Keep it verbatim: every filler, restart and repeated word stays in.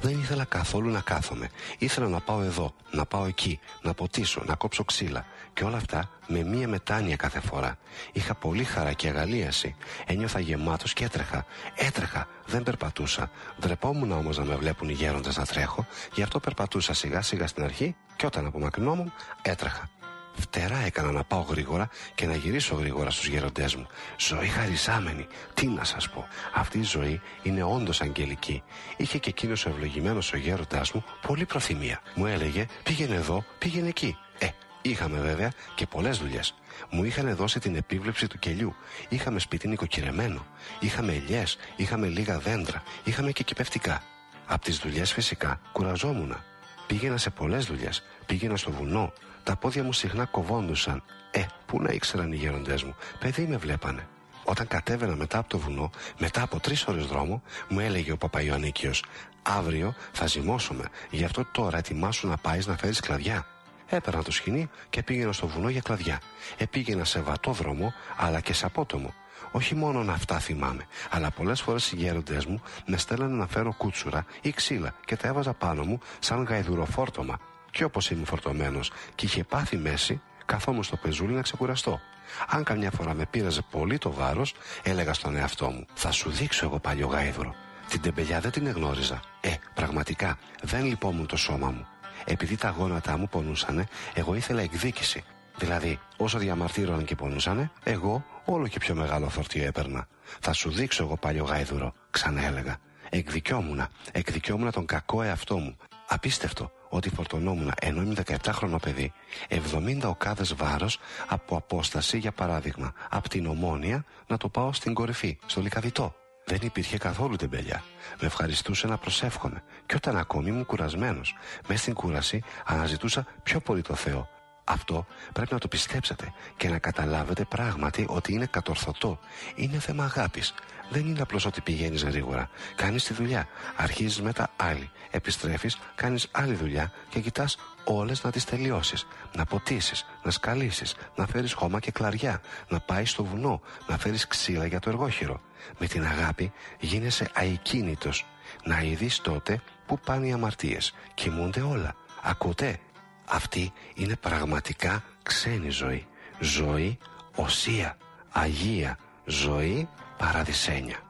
Δεν ήθελα καθόλου να κάθομαι. Ήθελα να πάω εδώ, να πάω εκεί, να ποτίσω, να κόψω ξύλα. Και όλα αυτά με μία μετάνοια κάθε φορά. Είχα πολύ χαρά και αγαλίαση. Ένιωθα γεμάτος και έτρεχα. Έτρεχα, δεν περπατούσα. Ντρεπόμουν όμως να με βλέπουν οι γέροντες να τρέχω. Γι' αυτό περπατούσα σιγά σιγά στην αρχή και όταν απομακρυνόμουν έτρεχα. Φτερά έκανα να πάω γρήγορα και να γυρίσω γρήγορα στους γέροντές μου. Ζωή χαρισάμενη, τι να σας πω. Αυτή η ζωή είναι όντως αγγελική. Είχε και εκείνος ο ευλογημένος ο γέροντάς μου πολύ προθυμία. Μου έλεγε πήγαινε εδώ, πήγαινε εκεί. Ε, είχαμε βέβαια και πολλές δουλειές. Μου είχαν δώσει την επίβλεψη του κελιού. Είχαμε σπίτι νοικοκυρεμένο. Είχαμε ελιές, είχαμε λίγα δέντρα, είχαμε και κυπευτικά. Απ' τις δουλειές φυσικά κουραζόμουνα. Πήγαινα σε πολλές δουλειές. Πήγαινα στο βουνό. Τα πόδια μου συχνά κοβόντουσαν. Ε, πού να ήξεραν οι γέροντές μου. Παιδί με βλέπανε. Όταν κατέβαινα μετά από το βουνό, μετά από τρεις ώρες δρόμο, μου έλεγε ο Παπαϊωαννίκιος: αύριο θα ζυμώσουμε. Γι' αυτό τώρα ετοιμάσου να πάεις να φέρεις κλαδιά. Έπαιρνα το σκοινί και πήγαινα στο βουνό για κλαδιά. Ε, πήγαινα σε βατό δρόμο, αλλά και σε απότομο. Όχι μόνο αυτά θυμάμαι, αλλά πολλές φορές οι γέροντές μου με στέλνανε να φέρω κούτσουρα ή ξύλα και τα έβαζα πάνω μου σαν γαϊδουροφόρτωμα. Και όπως ήμουν φορτωμένος και είχε πάθει μέση, καθόμουν στο πεζούλι να ξεκουραστώ. Αν καμιά φορά με πείραζε πολύ το βάρος, έλεγα στον εαυτό μου: θα σου δείξω εγώ παλιό γάιδουρο. Την τεμπελιά δεν την εγνώριζα. Ε, πραγματικά δεν λυπόμουν το σώμα μου. Επειδή τα γόνατά μου πονούσανε, εγώ ήθελα εκδίκηση. Δηλαδή, όσο διαμαρτύρωναν και πονούσανε, εγώ όλο και πιο μεγάλο φορτίο έπαιρνα. Θα σου δείξω εγώ παλιό γάιδουρο, ξαναέλεγα. Εκδικιόμουνα, εκδικιόμουνα τον κακό εαυτό μου. Απίστευτο ότι φορτωνόμουν, ενώ ήμουν δεκαεπτάχρονο παιδί, εβδομήντα οκάδες βάρος από απόσταση, για παράδειγμα, από την Ομόνια να το πάω στην κορυφή, στο Λυκαβητό. Δεν υπήρχε καθόλου τεμπελιά. Με ευχαριστούσε να προσεύχομαι, και όταν ακόμη ήμουν κουρασμένος, μες στην κούραση αναζητούσα πιο πολύ το Θεό. Αυτό πρέπει να το πιστέψετε και να καταλάβετε πράγματι ότι είναι κατορθωτό. Είναι θέμα αγάπης. Δεν είναι απλώς ότι πηγαίνεις γρήγορα. Κάνεις τη δουλειά, αρχίζεις μετά άλλη. Επιστρέφεις, κάνεις άλλη δουλειά και κοιτάς όλες να τις τελειώσεις. Να ποτίσεις, να σκαλίσεις, να φέρεις χώμα και κλαριά, να πάεις στο βουνό, να φέρεις ξύλα για το εργόχειρο. Με την αγάπη γίνεσαι αικίνητος. Να ειδείς τότε που πάνε οι αμαρτίες. Κοιμούνται όλα. Ακούτε? Αυτή είναι πραγματικά ξένη ζωή. Ζωή οσία, αγία, ζωή παραδεισένια.